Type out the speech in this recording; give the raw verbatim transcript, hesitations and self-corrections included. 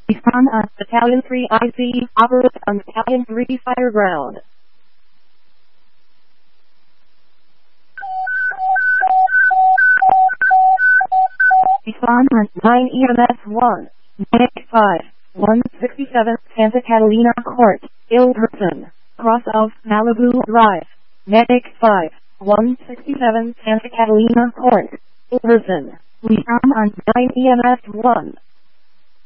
Respond on Battalion three I C, operate on Battalion three fire ground. Respond on nine E M S one, Medic five, one sixty-seven, Santa Catalina Court, ill person, cross of Malibu Drive. Medic five, one sixty-seven, Santa Catalina Court, ill person. Respond on nine E M S one.